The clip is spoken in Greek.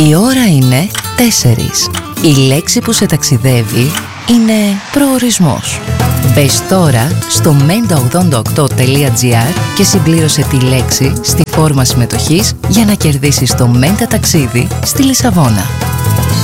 Η ώρα είναι 4. Η λέξη που σε ταξιδεύει είναι προορισμός. Μπες τώρα στο menta88.gr και συμπλήρωσε τη λέξη στη φόρμα συμμετοχής για να κερδίσεις το Menta ταξίδι στη Λισαβόνα.